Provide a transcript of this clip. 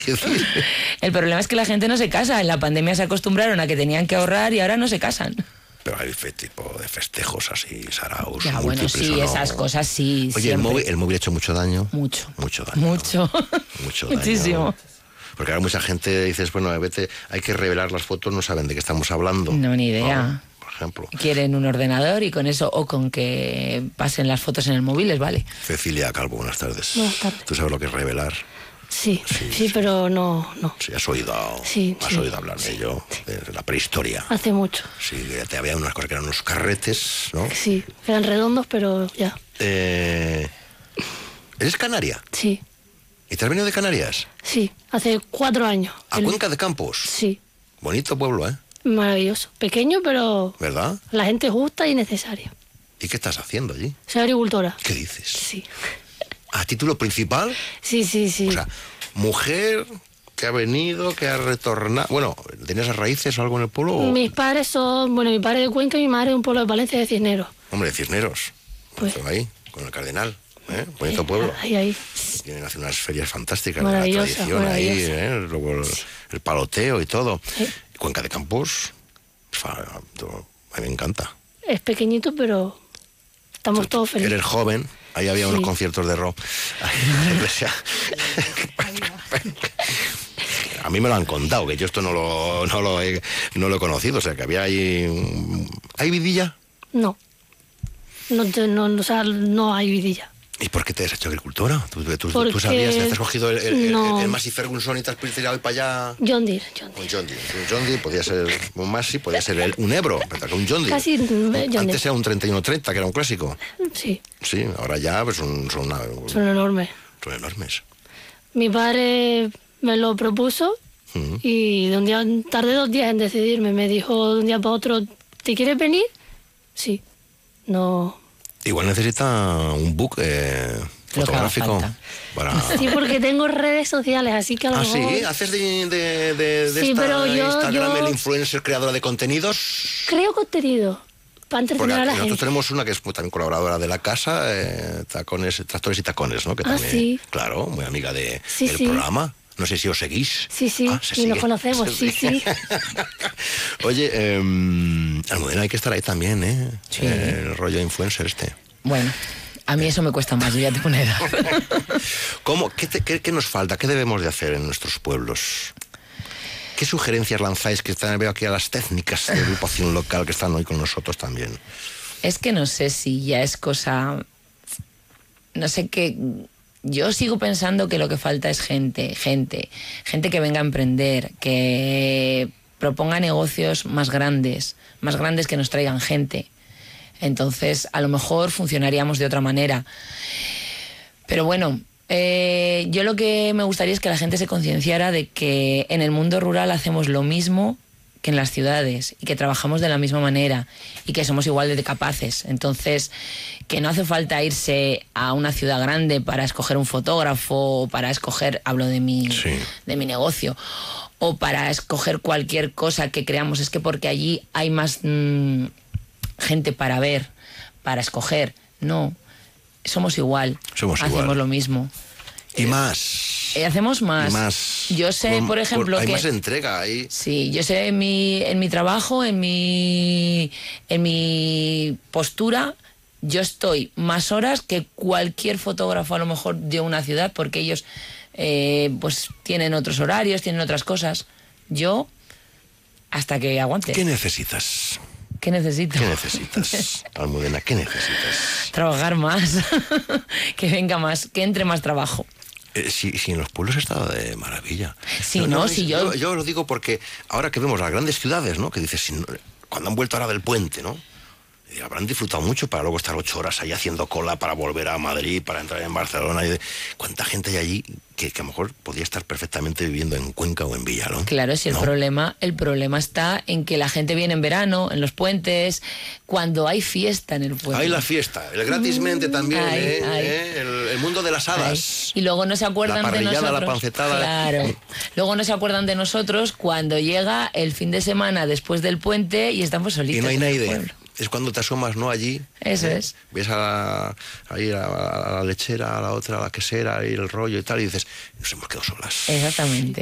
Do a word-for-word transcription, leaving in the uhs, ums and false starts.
El problema es que la gente no se casa. En la pandemia se acostumbraron a que tenían que ahorrar y ahora no se casan. Pero hay fe, tipo de festejos así, saraos, ya, bueno, sí, no. esas cosas sí. Oye, el móvil, el móvil ha hecho mucho daño. Mucho. Mucho daño. Mucho. Mucho daño. Muchísimo. Porque ahora mucha gente dices, bueno, vete, hay que revelar las fotos, no saben de qué estamos hablando. No, ni idea. ¿No? Por ejemplo. Quieren un ordenador y con eso, o con que pasen las fotos en el móvil, les vale. Cecilia Calvo, buenas tardes. Buenas tardes. ¿Tú sabes lo que es revelar? Sí, sí, sí, sí, pero no, no. Sí, has oído, sí, has sí, oído hablar de sí, ello, sí. de la prehistoria. Hace mucho. Sí, te había unas cosas que eran unos carretes, ¿no? Sí, eran redondos, pero ya. Eh, ¿Eres canaria? Sí. ¿Y te has venido de Canarias? Sí, hace cuatro años. ¿A El... Cuenca de Campos? Sí. Bonito pueblo, ¿eh? Maravilloso. Pequeño, pero... ¿Verdad? La gente justa y necesaria. ¿Y qué estás haciendo allí? Soy agricultora. ¿Qué dices? Sí. ¿A título principal? Sí, sí, sí. O sea, mujer que ha venido, que ha retornado... Bueno, ¿tenías raíces o algo en el pueblo? O... Mis padres son... Bueno, mi padre de Cuenca y mi madre de un pueblo de Valencia, de Cisneros. Hombre, de Cisneros. Pues... Ahí, con el Cardenal. ¿Eh? Bonito pueblo. Ahí, ahí. Tienen hace unas ferias fantásticas de la tradición ahí, ¿eh? Luego el, el paloteo y todo. ¿Sí? Cuenca de Campos, a mí me encanta. Es pequeñito, pero estamos todos felices. Eres joven, ahí había sí. unos conciertos de rock. En la iglesia. A mí me lo han contado, que yo esto no lo, no lo, he, no lo he conocido, o sea, que había ahí... ¿Hay vidilla? No. No, no, no, o sea, no hay vidilla. ¿Y por qué te has hecho agricultora? ¿Tú, tú, tú sabías, te has cogido el, el, no. el, el Massey Ferguson y te has tirado para allá? John Deere, John Deere. Un John Deere. Un John Deere podía ser un Massey, podía ser el, un Ebro, pero un John Deere. Casi John Deere. Antes era un treinta y uno treinta, que era un clásico. Sí. Sí, ahora ya pues son... Son, una, son enormes. Son enormes. Mi padre me lo propuso uh-huh. y de un día, tardé dos días en decidirme. Me dijo de un día para otro, ¿te quieres venir? Sí. No... Igual necesita un book eh, fotográfico para... Sí, porque tengo redes sociales, así que a lo ¿Ah, mejor... sí? ¿Haces de, de, de, de sí, esta pero yo, Instagram yo... el influencer creadora de contenidos? Creo contenido, para entretener porque a la nosotros gente. Tenemos una que es pues, también colaboradora de la casa, eh, tacones, tractores y tacones, ¿no? Que ah, también, sí. Claro, muy amiga de, sí, del sí. programa. No sé si os seguís. Sí, sí, ah, y nos conocemos, sí, sí. Oye, eh, Almudena, hay que estar ahí también, ¿eh? Sí. Eh, el rollo influencer este. Bueno, a mí eso me cuesta más, yo ya tengo una edad. ¿Cómo? ¿Qué, te, qué, ¿Qué nos falta? ¿Qué debemos de hacer en nuestros pueblos? ¿Qué sugerencias lanzáis? Que están, veo aquí a las técnicas de agrupación local que están hoy con nosotros también. Es que no sé si ya es cosa... No sé qué... Yo sigo pensando que lo que falta es gente, gente, gente que venga a emprender, que proponga negocios más grandes, más grandes que nos traigan gente. Entonces, a lo mejor funcionaríamos de otra manera. Pero bueno, eh, yo lo que me gustaría es que la gente se concienciara de que en el mundo rural hacemos lo mismo que en las ciudades y que trabajamos de la misma manera y que somos igual de capaces. Entonces, que no hace falta irse a una ciudad grande para escoger un fotógrafo o para escoger, hablo de mi, sí. de mi negocio, o para escoger cualquier cosa que creamos. Es que porque allí hay más mmm, gente para ver, para escoger. No, somos igual, somos hacemos igual. lo mismo. Y más. Eh, hacemos más. Y más. Yo sé, con, por ejemplo, con, hay que... Hay más entrega ahí. Sí, yo sé en mi, en mi trabajo, en mi, en mi postura, yo estoy más horas que cualquier fotógrafo a lo mejor de una ciudad, porque ellos eh, pues tienen otros horarios, tienen otras cosas. Yo, hasta que aguante. ¿Qué necesitas? ¿Qué necesito? ¿Qué necesitas, Almudena? ¿Qué necesitas? Trabajar más, que venga más, que entre más trabajo. Eh, si, si en los pueblos está de maravilla. Sí, no, no, no si yo... yo... Yo lo digo porque ahora que vemos las grandes ciudades, ¿no? Que dices, si no, cuando han vuelto ahora del puente, ¿no? Y habrán disfrutado mucho para luego estar ocho horas ahí haciendo cola para volver a Madrid, para entrar en Barcelona. Y de... ¿Cuánta gente hay allí que, que a lo mejor podía estar perfectamente viviendo en Cuenca o en Villa, ¿no? Claro, si el, ¿no? problema, el problema está en que la gente viene en verano, en los puentes, cuando hay fiesta en el pueblo. Hay la fiesta, el gratismente mm, también, hay, ¿eh? hay. ¿eh? El, el mundo de las hadas. Hay. Y luego no se acuerdan la de nosotros. La pancetada. Claro. Luego no se acuerdan de nosotros cuando llega el fin de semana después del puente y estamos solitos. Y no hay nadie. es cuando te asomas, ¿no? Allí. Eso ¿eh? es. Ves a la, ahí a, la, a la lechera, a la otra, a la quesera, ahí el rollo y tal, y dices, nos hemos quedado solas. Exactamente.